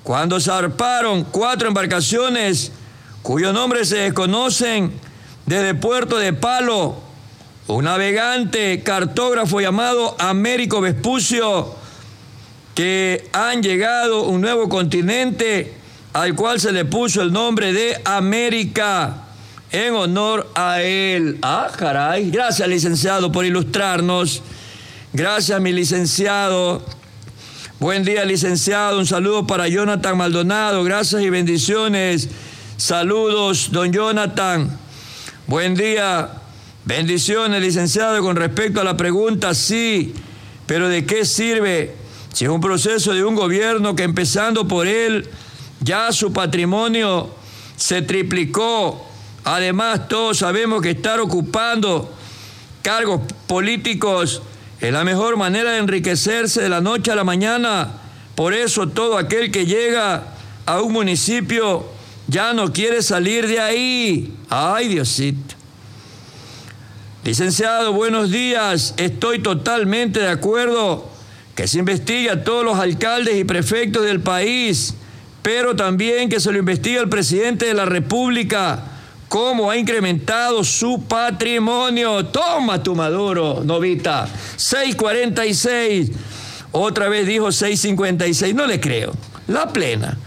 cuando zarparon 4 embarcaciones cuyos nombres se desconocen desde Puerto de Palo, un navegante cartógrafo llamado Américo Vespucio, que han llegado a un nuevo continente al cual se le puso el nombre de América en honor a él. Ah, caray. Gracias, licenciado, por ilustrarnos. Gracias, mi licenciado. Buen día, licenciado. Un saludo para Jonathan Maldonado. Gracias y bendiciones. Saludos, don Jonathan. Buen día. Bendiciones, licenciado. Con respecto a la pregunta, sí, pero ¿de qué sirve si es un proceso de un gobierno que, empezando por él, ya su patrimonio se triplicó? Además, todos sabemos que estar ocupando cargos políticos es la mejor manera de enriquecerse de la noche a la mañana. Por eso todo aquel que llega a un municipio ya no quiere salir de ahí. ¡Ay, Diosito! Licenciado, buenos días. Estoy totalmente de acuerdo que se investigue a todos los alcaldes y prefectos del país, pero también que se lo investigue al presidente de la República, cómo ha incrementado su patrimonio. Toma tu Maduro, Novita. 6:46. Otra vez dijo 6:56. No le creo. La plena.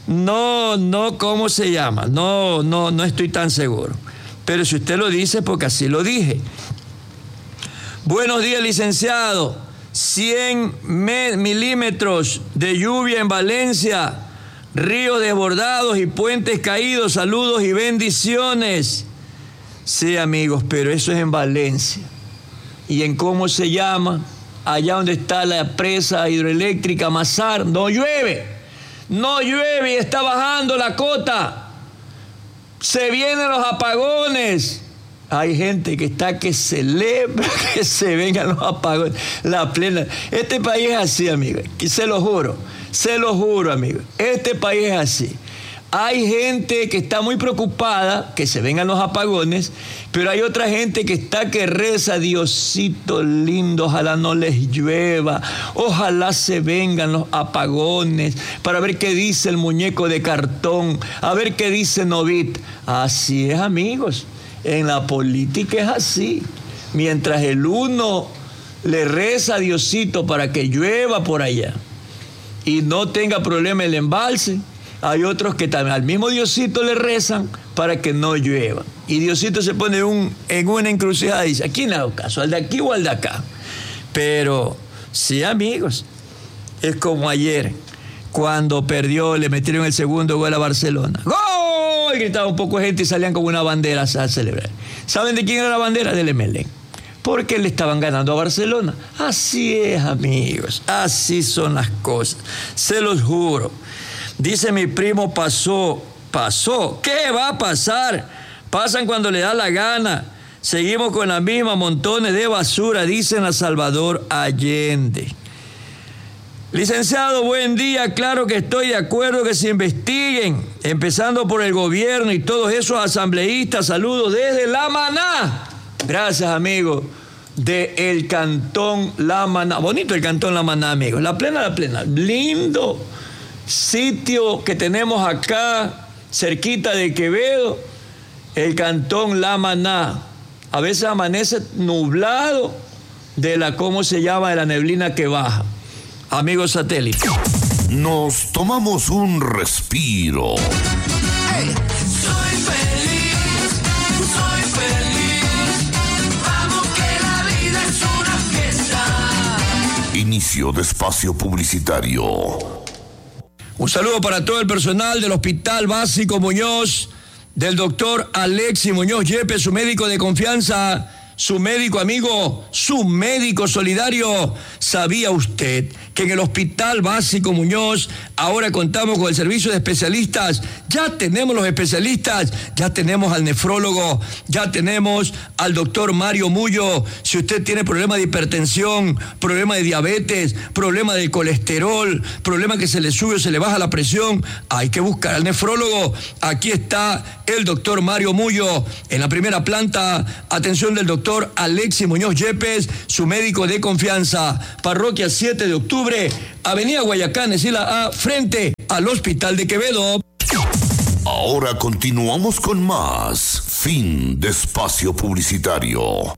No, ¿cómo se llama? No estoy tan seguro. Pero si usted lo dice, porque así lo dije. Buenos días, licenciado. 100 milímetros de lluvia en Valencia, ríos desbordados y puentes caídos. Saludos y bendiciones. Sí, amigos, pero eso es en Valencia. ¿Y en cómo se llama? Allá donde está la presa hidroeléctrica Mazar, no llueve y está bajando la cota. Se vienen los apagones. Hay gente que está que celebra que se vengan los apagones. La plena. Este país es así, amigo. Se lo juro, amigo. Este país es así. Hay gente que está muy preocupada que se vengan los apagones, pero hay otra gente que está que reza: Diosito lindo, ojalá no les llueva, ojalá se vengan los apagones, para ver qué dice el muñeco de cartón, a ver qué dice Novit. Así es, amigos. En la política es así. Mientras el uno le reza a Diosito para que llueva por allá y no tenga problema el embalse, hay otros que también al mismo Diosito le rezan para que no llueva. Y Diosito se pone en una encrucijada y dice: ¿a quién hago caso? ¿Al de aquí o al de acá? Pero sí, amigos, es como ayer, cuando perdió, le metieron el segundo gol a Barcelona. ¡Gol! Y gritaba un poco de gente y salían con una bandera a celebrar. ¿Saben de quién era la bandera? Del Emelec. Porque le estaban ganando a Barcelona. Así es, amigos. Así son las cosas. Se los juro. Dice mi primo, pasó. ¿Qué va a pasar? Pasan cuando le da la gana. Seguimos con la misma, montones de basura, dicen a Salvador Allende. Licenciado, buen día. Claro que estoy de acuerdo que se investiguen, empezando por el gobierno y todos esos asambleístas. Saludos desde La Maná. Gracias, amigo, del Cantón La Maná. Bonito el Cantón La Maná, amigos. La plena. Lindo sitio que tenemos acá, cerquita de Quevedo, el Cantón La Maná. A veces amanece nublado de la, ¿cómo se llama?, de la neblina que baja. Amigos satélite. Nos tomamos un respiro. Hey, soy feliz. Vamos que la vida es una fiesta. Inicio de espacio publicitario. Un saludo para todo el personal del Hospital Básico Muñoz, del doctor Alexis Muñoz Yepes, su médico de confianza, su médico amigo, su médico solidario. ¿Sabía usted que en el Hospital Básico Muñoz ahora contamos con el servicio de especialistas? Ya tenemos los especialistas, ya tenemos al nefrólogo, ya tenemos al doctor Mario Mullo. Si usted tiene problema de hipertensión, problema de diabetes, problema de colesterol, problema que se le sube o se le baja la presión, hay que buscar al nefrólogo. Aquí está el doctor Mario Mullo en la primera planta. Atención del doctor Alexis Muñoz Yepes, su médico de confianza. Parroquia 7 de octubre, octubre, Avenida Guayacán, Escila A, frente al Hospital de Quevedo. Ahora continuamos con más. Fin de espacio publicitario.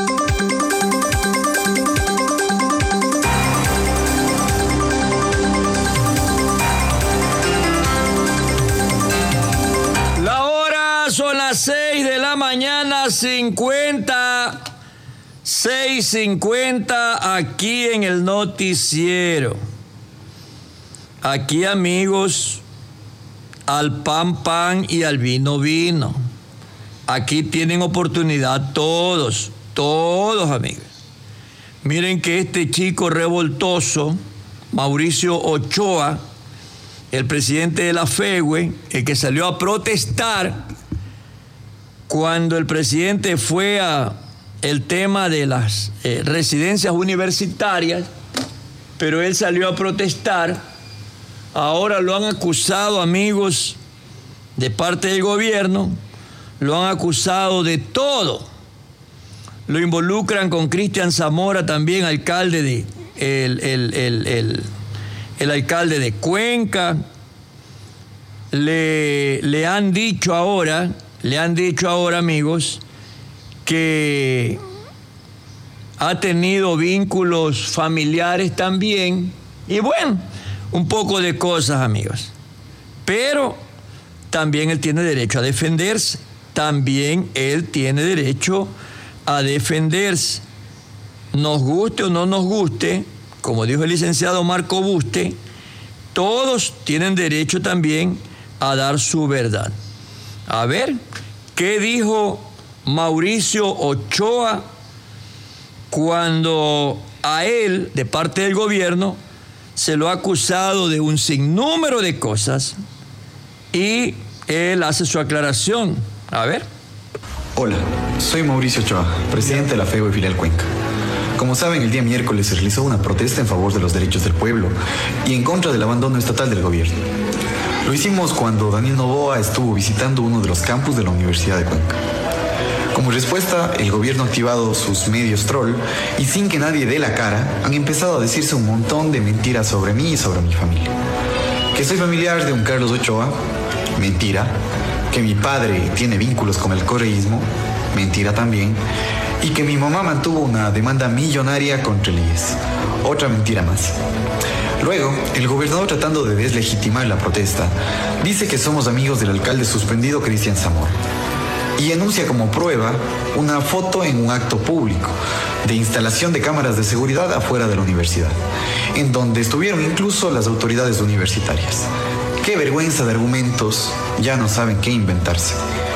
La hora son las 6 de la mañana, 6:50 aquí en el noticiero. Aquí, amigos, al pan pan y al vino vino. Aquí tienen oportunidad todos, amigos. Miren que este chico revoltoso, Mauricio Ochoa, el presidente de la FEWE, el que salió a protestar cuando el presidente fue a el tema de las residencias universitarias, pero él salió a protestar. Ahora lo han acusado, amigos, de parte del gobierno, lo han acusado de todo. Lo involucran con Cristian Zamora, también alcalde de el alcalde de Cuenca. Le han dicho ahora, amigos, que ha tenido vínculos familiares también. Y bueno, un poco de cosas, amigos. Pero también él tiene derecho a defenderse. Nos guste o no nos guste, como dijo el licenciado Marco Buste, todos tienen derecho también a dar su verdad. A ver, ¿qué dijo Mauricio Ochoa cuando a él, de parte del gobierno, se lo ha acusado de un sinnúmero de cosas y él hace su aclaración? A ver. Hola, soy Mauricio Ochoa, presidente de la FEWE Filial Cuenca. Como saben, el día miércoles se realizó una protesta en favor de los derechos del pueblo y en contra del abandono estatal del gobierno. Lo hicimos cuando Daniel Noboa estuvo visitando uno de los campus de la Universidad de Cuenca. Como respuesta, el gobierno ha activado sus medios troll y sin que nadie dé la cara, han empezado a decirse un montón de mentiras sobre mí y sobre mi familia. Que soy familiar de un Carlos Ochoa, mentira. Que mi padre tiene vínculos con el correísmo, mentira también. Y que mi mamá mantuvo una demanda millonaria contra el IES, otra mentira más. Luego, el gobernador, tratando de deslegitimar la protesta, dice que somos amigos del alcalde suspendido Cristian Zamora y enuncia como prueba una foto en un acto público de instalación de cámaras de seguridad afuera de la universidad, en donde estuvieron incluso las autoridades universitarias. ¡Qué vergüenza de argumentos! Ya no saben qué inventarse.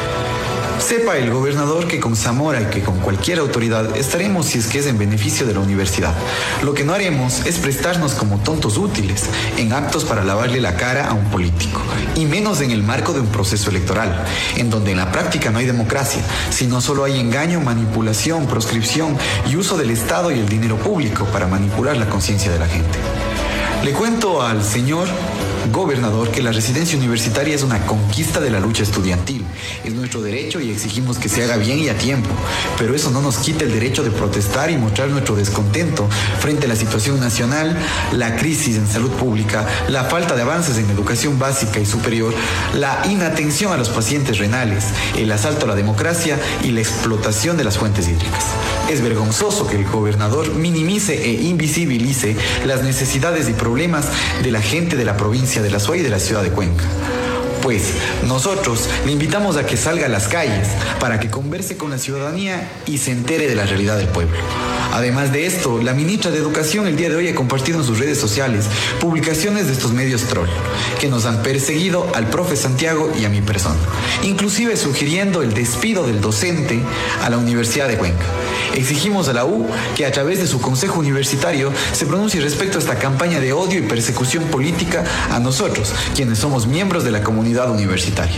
Sepa el gobernador que con Zamora y que con cualquier autoridad estaremos si es que es en beneficio de la universidad. Lo que no haremos es prestarnos como tontos útiles en actos para lavarle la cara a un político, y menos en el marco de un proceso electoral, en donde en la práctica no hay democracia, sino solo hay engaño, manipulación, proscripción y uso del Estado y el dinero público para manipular la conciencia de la gente. Le cuento al señor gobernador que la residencia universitaria es una conquista de la lucha estudiantil. Es nuestro derecho y exigimos que se haga bien y a tiempo, pero eso no nos quita el derecho de protestar y mostrar nuestro descontento frente a la situación nacional, la crisis en salud pública, la falta de avances en educación básica y superior, la inatención a los pacientes renales, el asalto a la democracia y la explotación de las fuentes hídricas. Es vergonzoso que el gobernador minimice e invisibilice las necesidades y problemas de la gente de la provincia de La Suay y de la ciudad de Cuenca. Pues nosotros le invitamos a que salga a las calles para que converse con la ciudadanía y se entere de la realidad del pueblo. Además de esto, la ministra de Educación el día de hoy ha compartido en sus redes sociales publicaciones de estos medios troll que nos han perseguido al profe Santiago y a mi persona, inclusive sugiriendo el despido del docente a la Universidad de Cuenca. Exigimos a la U que a través de su consejo universitario se pronuncie respecto a esta campaña de odio y persecución política a nosotros, quienes somos miembros de la comunidad universitaria.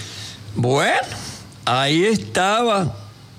Bueno, ahí estaba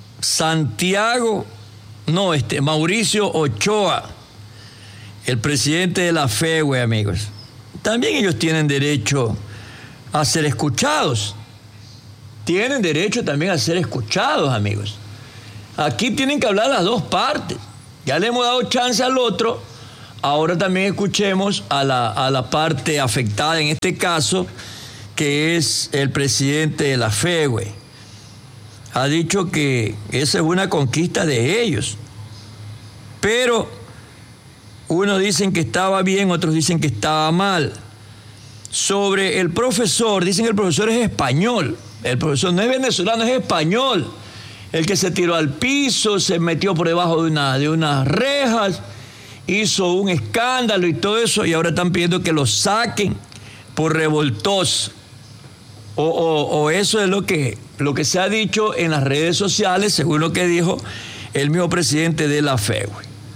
Mauricio Ochoa, el presidente de la FEWE, amigos. También ellos tienen derecho a ser escuchados. Tienen derecho también a ser escuchados, amigos. Aquí tienen que hablar las dos partes. Ya le hemos dado chance al otro Ahora también escuchemos a la parte afectada en este caso, que es el presidente de la FEWE. Ha dicho que esa es una conquista de ellos. Pero unos dicen que estaba bien, otros dicen que estaba mal. Sobre el profesor, dicen que el profesor es español. El profesor no es venezolano, es español. El que se tiró al piso, se metió por debajo de unas rejas, hizo un escándalo y todo eso, y ahora están pidiendo que lo saquen por revoltoso. O eso es lo que se ha dicho en las redes sociales, según lo que dijo el mismo presidente de la FEWE.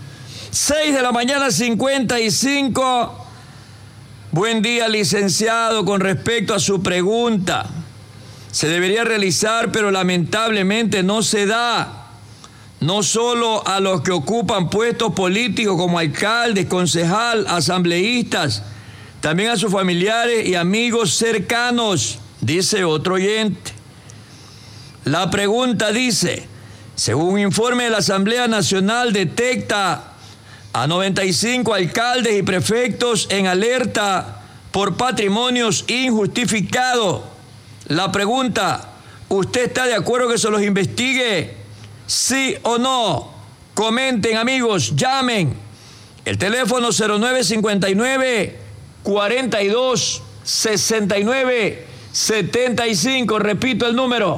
6:55 a.m. Buen día, licenciado. Con respecto a su pregunta, se debería realizar, pero lamentablemente no se da. No solo a los que ocupan puestos políticos como alcaldes, concejal, asambleístas, también a sus familiares y amigos cercanos, dice otro oyente. La pregunta dice: según un informe de la Asamblea Nacional, detecta a 95 alcaldes y prefectos en alerta por patrimonios injustificados. La pregunta: ¿usted está de acuerdo que se los investigue? ¿Sí o no? Comenten, amigos, llamen. El teléfono 0959-4269-75. Repito el número: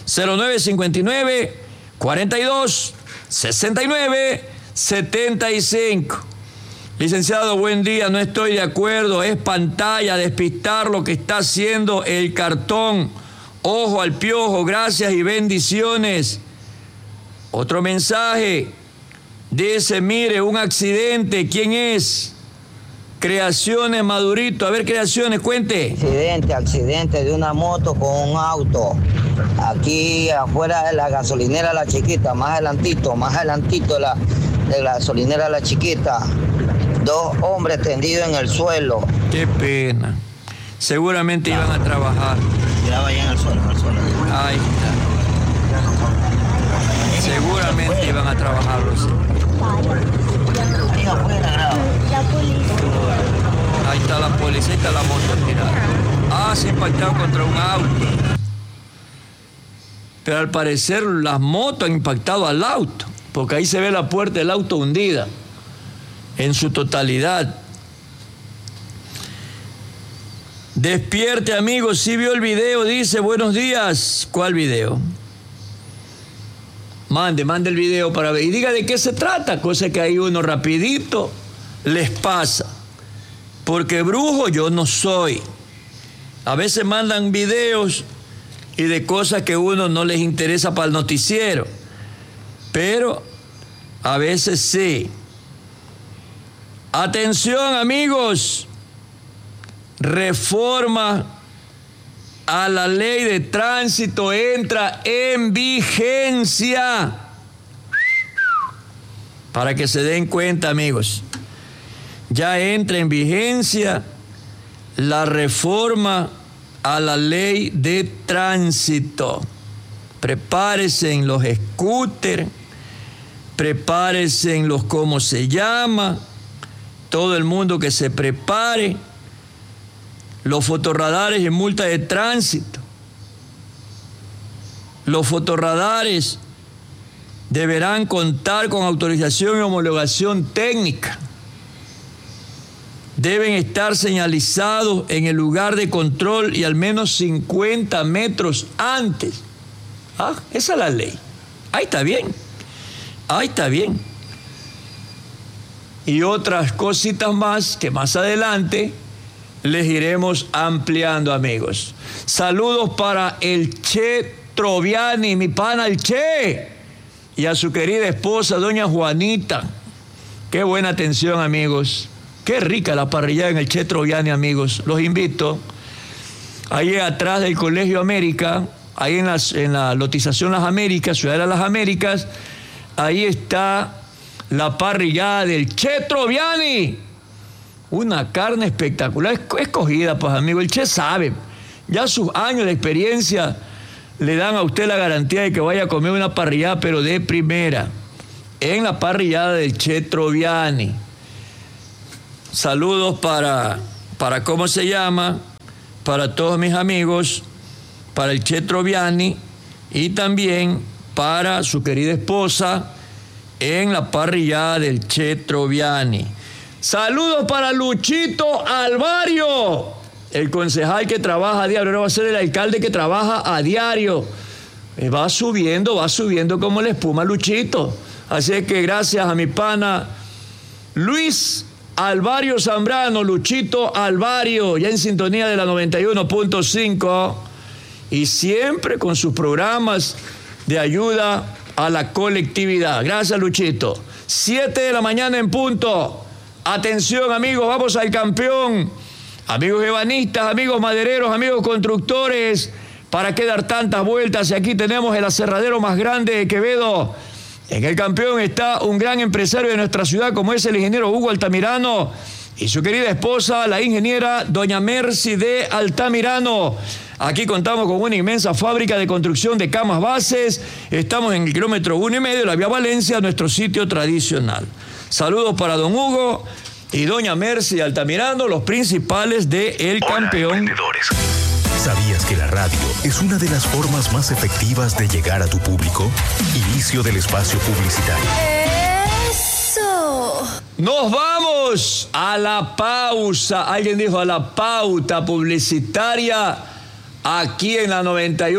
0959-4269-75. Licenciado, buen día. No estoy de acuerdo. Es pantalla, despistar lo que está haciendo el cartón. Ojo al piojo. Gracias y bendiciones. Otro mensaje. Dice: mire, un accidente. ¿Quién es? Creaciones Madurito. A ver, Creaciones, cuente. Accidente de una moto con un auto. Aquí afuera de la gasolinera La Chiquita, más adelantito de la gasolinera La Chiquita. 2 hombres tendidos en el suelo. Qué pena. Seguramente iban a trabajar. Tiraba ahí en el suelo. Ahí está. Seguramente iban a trabajar los. Ahí afuera, graba. Ahí está la policía, ahí está la moto tirada. Se impactaron contra un auto. Pero al parecer las motos han impactado al auto, porque ahí se ve la puerta del auto hundida en su totalidad. Despierte, amigos. Si vio el video, dice: buenos días. ¿Cuál video? Mande el video para ver. Y diga de qué se trata, cosa que ahí uno rapidito les pasa. Porque brujo yo no soy. A veces mandan videos y de cosas que a uno no les interesa para el noticiero. Pero a veces sí. Atención, amigos. Reforma a la ley de tránsito entra en vigencia. Para que se den cuenta, amigos. Ya entra en vigencia la reforma a la ley de tránsito. Prepárense en los scooters, prepárense en los cómo se llama, todo el mundo que se prepare, los fotorradares en multa de tránsito. Los fotorradares deberán contar con autorización y homologación técnica. Deben estar señalizados en el lugar de control y al menos 50 metros antes. Esa es la ley. Ahí está bien. Y otras cositas más que más adelante les iremos ampliando, amigos. Saludos para el Che Troviani, mi pana el Che, y a su querida esposa, doña Juanita. Qué buena atención, amigos. Qué rica la parrillada en el Che Troviani, amigos. Los invito. Ahí atrás del Colegio América, ahí en la lotización Las Américas, Ciudadela Las Américas, ahí está la parrillada del Che Troviani. Una carne espectacular, escogida, pues, amigo. El Che sabe. Ya sus años de experiencia le dan a usted la garantía de que vaya a comer una parrillada, pero de primera, en la parrillada del Che Troviani. 6:62 Saludos para ¿cómo se llama? Para todos mis amigos, para el Che Troviani y también para su querida esposa en la parrillada del Che Troviani. Saludos para Luchito Alvario, el concejal que trabaja a diario, ahora va a ser el alcalde que trabaja a diario. Va subiendo como la espuma Luchito. Así que gracias a mi pana Luis Alvario Zambrano, Luchito Alvario, ya en sintonía de la 91.5 y siempre con sus programas de ayuda a la colectividad. Gracias, Luchito. 7 de la mañana en punto. Atención, amigos, vamos al campeón. Amigos ebanistas, amigos madereros, amigos constructores, ¿para qué dar tantas vueltas? Y aquí tenemos el aserradero más grande de Quevedo. En el campeón está un gran empresario de nuestra ciudad, como es el ingeniero Hugo Altamirano, y su querida esposa, la ingeniera doña Mercy de Altamirano. Aquí contamos con una inmensa fábrica de construcción de camas bases. Estamos en el kilómetro 1,5 de la Vía Valencia, nuestro sitio tradicional. Saludos para don Hugo y doña Mercy de Altamirano, los principales de El Campeón. ¿Sabías que la radio es una de las formas más efectivas de llegar a tu público? Inicio del espacio publicitario. ¡Eso! Nos vamos a la pausa. Alguien dijo a la pauta publicitaria aquí en la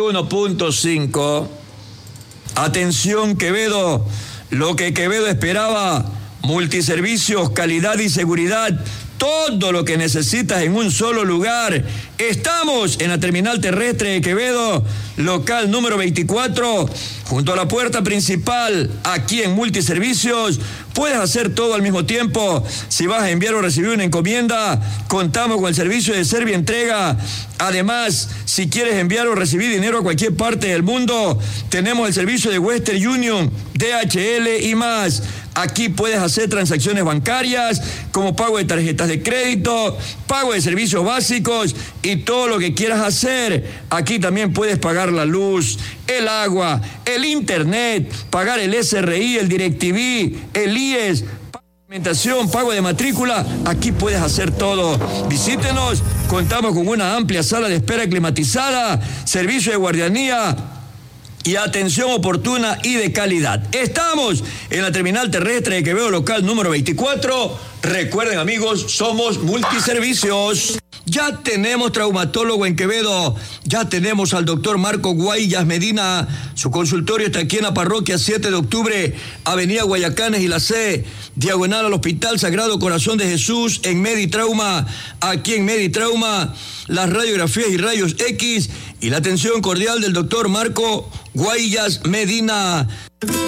91.5. Atención, Quevedo. Lo que Quevedo esperaba: multiservicios, calidad y seguridad. Todo lo que necesitas en un solo lugar. Estamos en la terminal terrestre de Quevedo, local número 24, junto a la puerta principal. Aquí en Multiservicios puedes hacer todo al mismo tiempo. Si vas a enviar o recibir una encomienda, contamos con el servicio de Servientrega. Además, si quieres enviar o recibir dinero a cualquier parte del mundo, tenemos el servicio de Western Union, DHL y más. Aquí puedes hacer transacciones bancarias, como pago de tarjetas de crédito, pago de servicios básicos y todo lo que quieras hacer. Aquí también puedes pagar la luz, el agua, el internet, pagar el SRI, el DirecTV, el IES, alimentación, pago de matrícula. Aquí puedes hacer todo. Visítenos, contamos con una amplia sala de espera climatizada, servicio de guardianía y atención oportuna y de calidad. Estamos en la terminal terrestre de Quevedo, local número 24. Recuerden, amigos, somos Multiservicios. Ya tenemos traumatólogo en Quevedo. Ya tenemos al doctor Marco Guayas Medina. Su consultorio está aquí en la parroquia 7 de octubre, Avenida Guayacanes y la C, diagonal al Hospital Sagrado Corazón de Jesús, en Meditrauma. Aquí en Meditrauma, las radiografías y rayos X y la atención cordial del doctor Marco Guayas Medina.